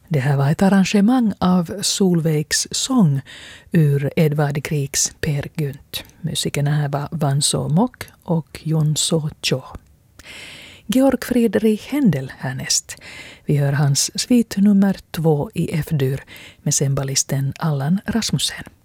Det här var ett arrangemang av Solveigs sång ur Edvard Griegs Peer Gynt. Musikerna här var Vanso Mok och Jon So Cho. Georg Friedrich Händel härnäst. Vi hör hans svit nummer 2 i F-dur med cembalisten Allan Rasmussen.